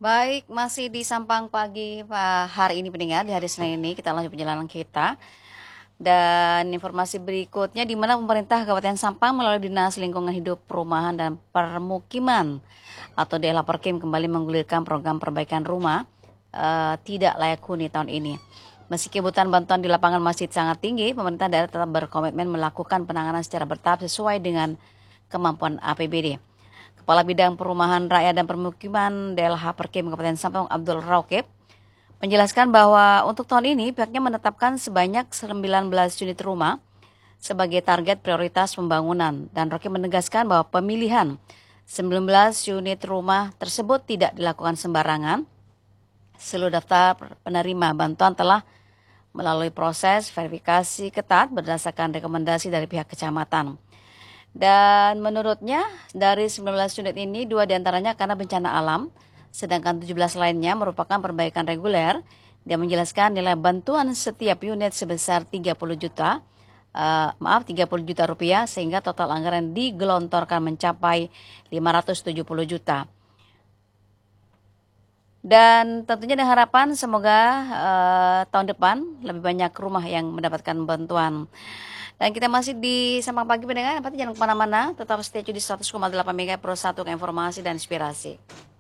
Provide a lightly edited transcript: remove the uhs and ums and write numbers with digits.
Baik, masih di Sampang Pagi hari ini pendengar, di hari Senin ini kita lanjut perjalanan kita. Dan informasi berikutnya di mana pemerintah Kabupaten Sampang melalui Dinas Lingkungan Hidup Perumahan dan Permukiman atau DLH-Perkim kembali menggulirkan program perbaikan rumah tidak layak huni tahun ini. Meski kebutuhan bantuan di lapangan masih sangat tinggi, pemerintah daerah tetap berkomitmen melakukan penanganan secara bertahap sesuai dengan kemampuan APBD. Kepala Bidang Perumahan Rakyat dan Permukiman DLH Perkim Kabupaten Sampang Abdul Raukib menjelaskan bahwa untuk tahun ini pihaknya menetapkan sebanyak 19 unit rumah sebagai target prioritas pembangunan dan Raukib menegaskan bahwa pemilihan 19 unit rumah tersebut tidak dilakukan sembarangan. Seluruh daftar penerima bantuan telah melalui proses verifikasi ketat berdasarkan rekomendasi dari pihak kecamatan. Dan menurutnya dari 19 unit ini 2 diantaranya karena bencana alam, sedangkan 17 lainnya merupakan perbaikan reguler. Dia menjelaskan nilai bantuan setiap unit sebesar 30 juta rupiah sehingga total anggaran digelontorkan mencapai 570 juta. Dan tentunya dengan harapan semoga tahun depan lebih banyak rumah yang mendapatkan bantuan. Dan kita masih di Sampang Pagi pendengar, jangan kemana-mana, tetap stay tune di 100,8 MHz Pro 1 ke informasi dan inspirasi.